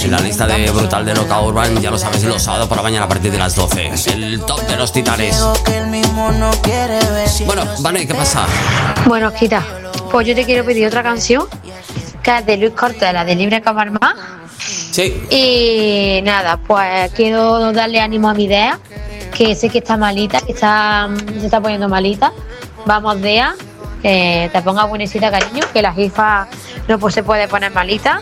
En la lista de Brutal de Loca Urban, ya lo sabes, los sábados por la mañana a partir de las 12. El top de los Titanes. Bueno, vale, ¿qué pasa? Bueno, Quita, pues yo te quiero pedir otra canción, que es de Luis Cortella, de Libre como el mar. Sí. Y nada, pues quiero darle ánimo a mi idea, que sé que está malita, que se está poniendo malita. Vamos, Dea, que te pongas buenecita, cariño, que la jefa no pues, se puede poner malita.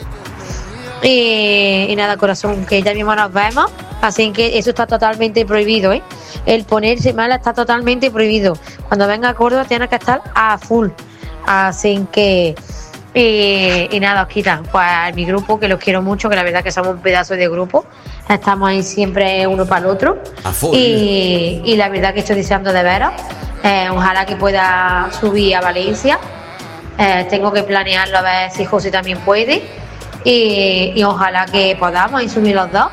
Y nada, corazón, que ya mismo nos vemos. Así que eso está totalmente prohibido, ¿eh? El ponerse mala está totalmente prohibido. Cuando venga a Córdoba tienes que estar a full. Así que... Y nada, os quitan pues a mi grupo, que los quiero mucho, que la verdad que somos un pedazo de grupo, estamos ahí siempre uno para el otro y la verdad que estoy deseando de veros. Ojalá que pueda subir a Valencia. Tengo que planearlo a ver si José también puede y ojalá que podamos y subir los dos.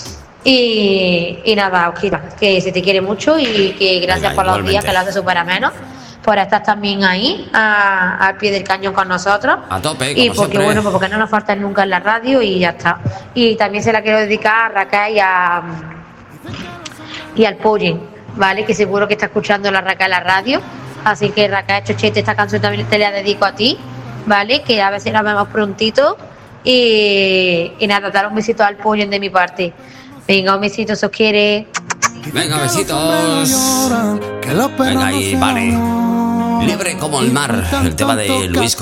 Y nada, os quitan, que se te quiere mucho y que gracias por los días, que lo hace súper a menos, por estar también ahí al pie del cañón con nosotros. A tope, y como porque siempre. bueno, pues porque no nos faltan nunca en la radio y ya está. Y también se la quiero dedicar a Raquel y al Pollen, ¿vale? Que seguro que está escuchando la Raquel en la radio. Así que Raquel, Chochete, esta canción también te la dedico a ti, ¿vale? Que a ver si nos vemos prontito. Y nada, dar un besito al Pollen de mi parte. Venga, un besito, si os quiere. Venga, besitos. Venga, ahí, vale. Libre como el mar, el tema de Luis